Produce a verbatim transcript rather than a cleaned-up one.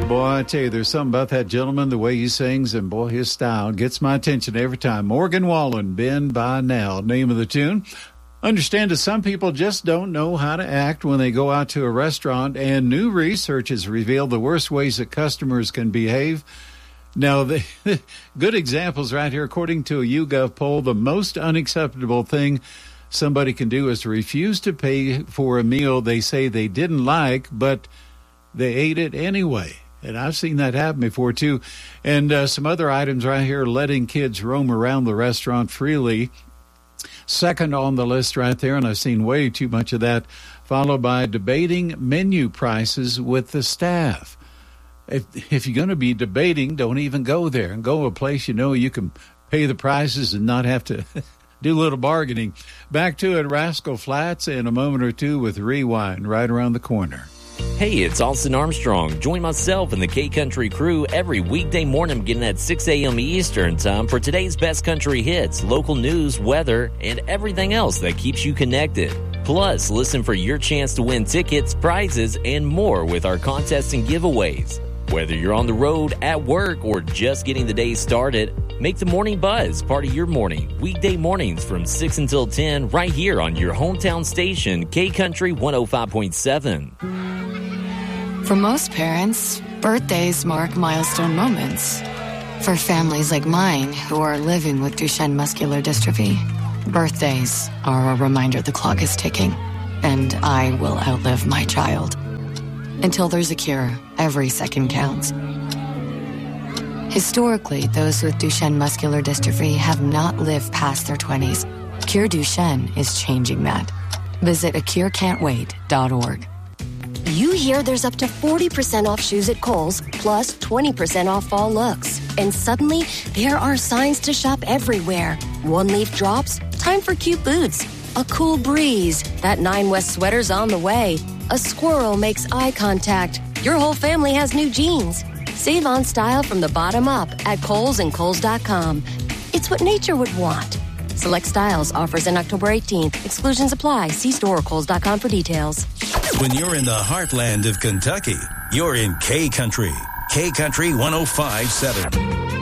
Boy, I tell you, there's something about that gentleman, the way he sings, and boy, his style gets my attention every time. Morgan Wallen, Been By Now, name of the tune. Understand that some people just don't know how to act when they go out to a restaurant, and new research has revealed the worst ways that customers can behave. Now, the good examples right here. According to a YouGov poll, the most unacceptable thing somebody can do is to refuse to pay for a meal they say they didn't like, but they ate it anyway. And I've seen that happen before, too. And uh, some other items right here, letting kids roam around the restaurant freely. Second on the list right there, and I've seen way too much of that, followed by debating menu prices with the staff. If, if you're going to be debating, don't even go there. And go to a place you know you can pay the prices and not have to do a little bargaining. Back to it, Rascal Flatts, in a moment or two with Rewind right around the corner. Hey, it's Austin Armstrong. Join myself and the K-Country crew every weekday morning beginning at six a.m. Eastern Time for today's best country hits, local news, weather, and everything else that keeps you connected. Plus, listen for your chance to win tickets, prizes, and more with our contests and giveaways. Whether you're on the road, at work, or just getting the day started, make the Morning Buzz part of your morning. Weekday mornings from six until ten right here on your hometown station, K-Country one oh five point seven. For most parents, birthdays mark milestone moments. For families like mine who are living with Duchenne muscular dystrophy, birthdays are a reminder the clock is ticking, and I will outlive my child. Until there's a cure, every second counts. Historically, those with Duchenne muscular dystrophy have not lived past their twenties. Cure Duchenne is changing that. Visit a cure can't wait dot org. You hear there's up to forty percent off shoes at Kohl's, plus twenty percent off fall looks. And suddenly, there are signs to shop everywhere. One leaf drops, time for cute boots. A cool breeze, that Nine West sweater's on the way. A squirrel makes eye contact. Your whole family has new jeans. Save on style from the bottom up at Kohl's and Kohl's dot com. It's what nature would want. Select styles, offers in October eighteenth. Exclusions apply. See store or Kohl's dot com for details. When you're in the heartland of Kentucky, you're in K-Country. K-Country one oh five point seven.